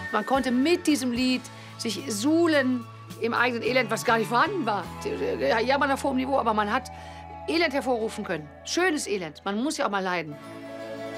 Man konnte mit diesem Lied sich suhlen im eigenen Elend, was gar nicht vorhanden war. Ja, man auf hohem Niveau, aber man hat Elend hervorrufen können. Schönes Elend. Man muss ja auch mal leiden.